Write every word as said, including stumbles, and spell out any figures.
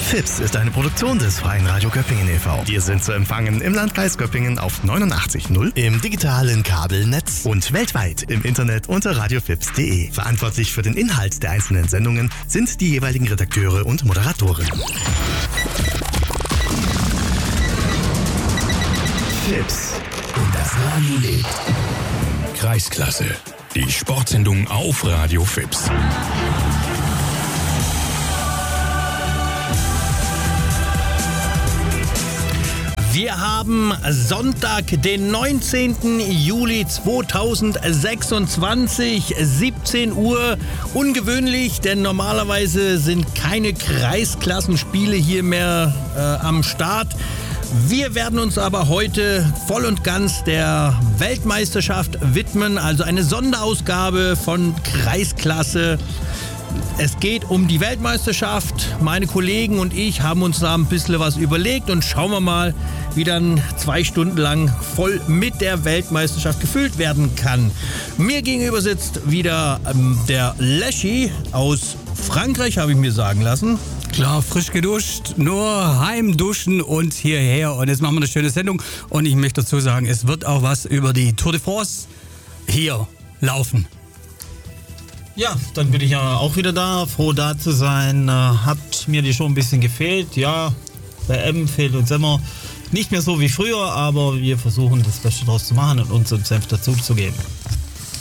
Fips ist eine Produktion des Freien Radio Göppingen e V. Wir sind zu empfangen im Landkreis Göppingen auf neunundachtzig Komma null, im digitalen Kabelnetz und weltweit im Internet unter radiofips punkt de. Verantwortlich für den Inhalt der einzelnen Sendungen sind die jeweiligen Redakteure und Moderatoren. Fips und das Radio lebt. Kreisklasse, die Sportsendung auf Radio Fips. Wir haben Sonntag, den neunzehnten Juli zweitausendsechsundzwanzig, siebzehn Uhr. Ungewöhnlich, denn normalerweise sind keine Kreisklassenspiele hier mehr äh, am Start. Wir werden uns aber heute voll und ganz der Weltmeisterschaft widmen, also eine Sonderausgabe von Kreisklasse. Es geht um die Weltmeisterschaft. Meine Kollegen und ich haben uns da ein bisschen was überlegt und schauen wir mal, wie dann zwei Stunden lang voll mit der Weltmeisterschaft gefüllt werden kann. Mir gegenüber sitzt wieder ähm, der Leschi aus Frankreich, habe ich mir sagen lassen. Klar, frisch geduscht, nur heimduschen und hierher. Und jetzt machen wir eine schöne Sendung. Und ich möchte dazu sagen, es wird auch was über die Tour de France hier laufen. Ja, dann bin ich ja auch wieder da, froh da zu sein. Äh, hat mir die schon ein bisschen gefehlt. Ja, bei M fehlt uns immer nicht mehr so wie früher, aber wir versuchen das Beste draus zu machen und uns im Senf dazu zu geben.